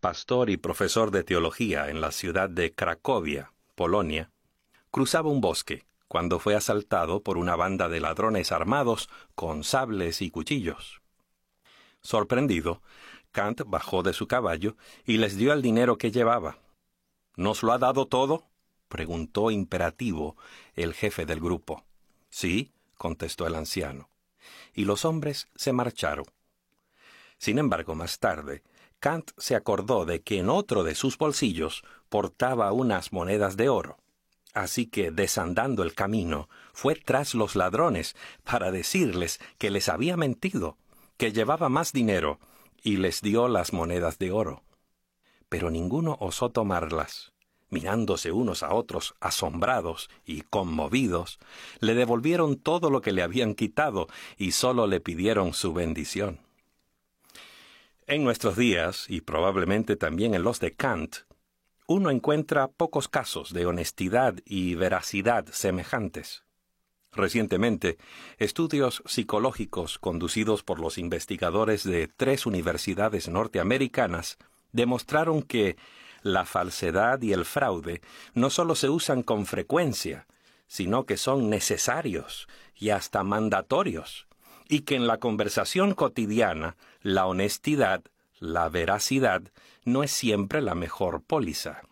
pastor y profesor de teología en la ciudad de Cracovia, Polonia, cruzaba un bosque cuando fue asaltado por una banda de ladrones armados con sables y cuchillos. Sorprendido, Kant bajó de su caballo y les dio el dinero que llevaba. ¿Nos lo ha dado todo?, preguntó imperativo el jefe del grupo. Sí, contestó el anciano. Y los hombres se marcharon. Sin embargo, más tarde, Kant se acordó de que en otro de sus bolsillos portaba unas monedas de oro. Así que, desandando el camino, fue tras los ladrones para decirles que les había mentido, que llevaba más dinero, y les dio las monedas de oro. Pero ninguno osó tomarlas. Mirándose unos a otros asombrados y conmovidos, le devolvieron todo lo que le habían quitado y solo le pidieron su bendición. En nuestros días, y probablemente también en los de Kant, uno encuentra pocos casos de honestidad y veracidad semejantes. Recientemente, estudios psicológicos conducidos por los investigadores de 3 universidades norteamericanas demostraron que la falsedad y el fraude no solo se usan con frecuencia, sino que son necesarios y hasta mandatorios, y que en la conversación cotidiana la honestidad, la veracidad, no es siempre la mejor póliza.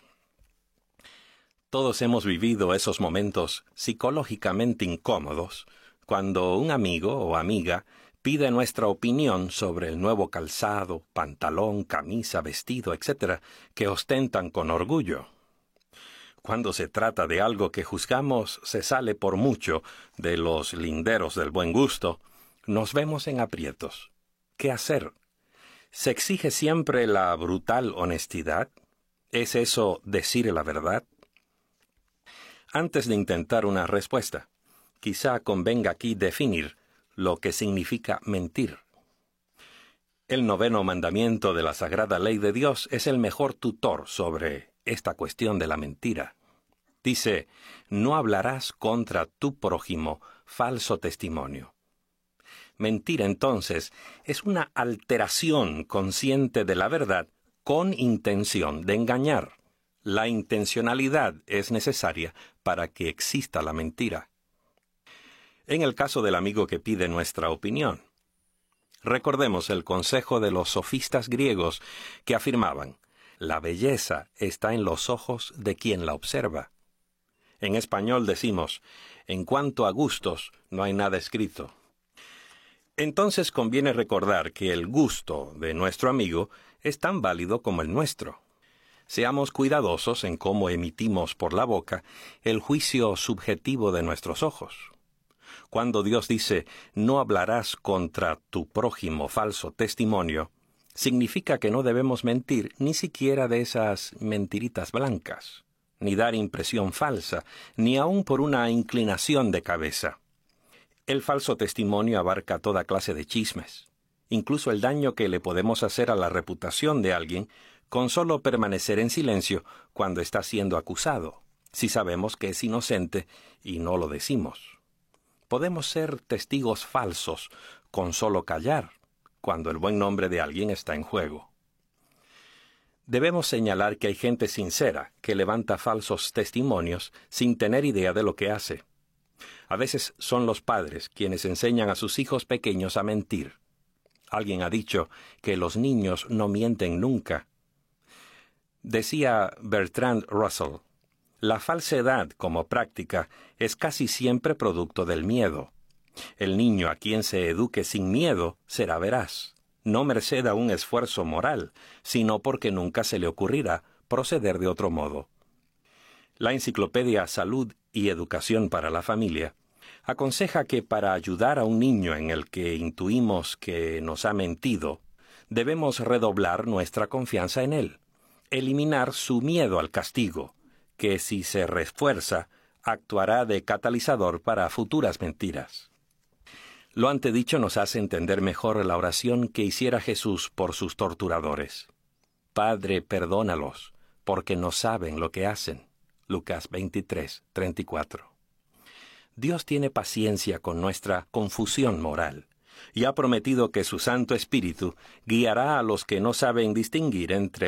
Todos hemos vivido esos momentos psicológicamente incómodos, cuando un amigo o amiga pide nuestra opinión sobre el nuevo calzado, pantalón, camisa, vestido, etc., que ostentan con orgullo. Cuando se trata de algo que juzgamos se sale por mucho de los linderos del buen gusto, nos vemos en aprietos. ¿Qué hacer? ¿Se exige siempre la brutal honestidad? ¿Es eso decir la verdad? Antes de intentar una respuesta, quizá convenga aquí definir lo que significa mentir. El 9º mandamiento de la Sagrada Ley de Dios es el mejor tutor sobre esta cuestión de la mentira. Dice, no hablarás contra tu prójimo falso testimonio. Mentir, entonces, es una alteración consciente de la verdad con intención de engañar. La intencionalidad es necesaria para que exista la mentira. En el caso del amigo que pide nuestra opinión, recordemos el consejo de los sofistas griegos que afirmaban, la belleza está en los ojos de quien la observa. En español decimos, en cuanto a gustos, no hay nada escrito. Entonces conviene recordar que el gusto de nuestro amigo es tan válido como el nuestro. Seamos cuidadosos en cómo emitimos por la boca el juicio subjetivo de nuestros ojos. Cuando Dios dice, no hablarás contra tu prójimo falso testimonio, significa que no debemos mentir ni siquiera de esas mentiritas blancas, ni dar impresión falsa, ni aun por una inclinación de cabeza. El falso testimonio abarca toda clase de chismes, incluso el daño que le podemos hacer a la reputación de alguien con solo permanecer en silencio cuando está siendo acusado, si sabemos que es inocente y no lo decimos. Podemos ser testigos falsos con solo callar, cuando el buen nombre de alguien está en juego. Debemos señalar que hay gente sincera que levanta falsos testimonios sin tener idea de lo que hace. A veces son los padres quienes enseñan a sus hijos pequeños a mentir. Alguien ha dicho que los niños no mienten nunca. Decía Bertrand Russell, la falsedad como práctica es casi siempre producto del miedo. El niño a quien se eduque sin miedo será veraz, no merced a un esfuerzo moral, sino porque nunca se le ocurrirá proceder de otro modo. La enciclopedia Salud y Educación para la Familia aconseja que para ayudar a un niño en el que intuimos que nos ha mentido, debemos redoblar nuestra confianza en él, eliminar su miedo al castigo, que si se refuerza, actuará de catalizador para futuras mentiras. Lo antedicho nos hace entender mejor la oración que hiciera Jesús por sus torturadores. Padre, perdónalos, porque no saben lo que hacen. Lucas 23:34. Dios tiene paciencia con nuestra confusión moral y ha prometido que su Santo Espíritu guiará a los que no saben distinguir entre